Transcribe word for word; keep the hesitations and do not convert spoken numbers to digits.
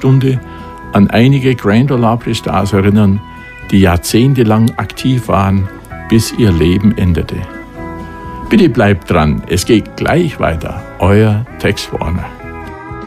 Stunde an einige Grand Ole Opry Stars erinnern, die jahrzehntelang aktiv waren, bis ihr Leben endete. Bitte bleibt dran, es geht gleich weiter. Euer Tex Warner.